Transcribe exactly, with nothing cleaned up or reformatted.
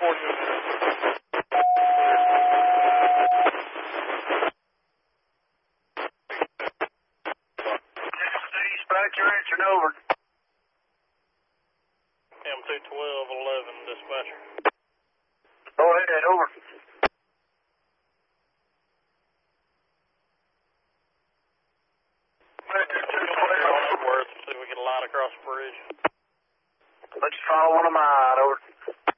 Dispatcher answering over. M two twelve eleven, dispatcher. Go ahead, over. Worth, see if we can line across the bridge. Let's follow one of mine, over.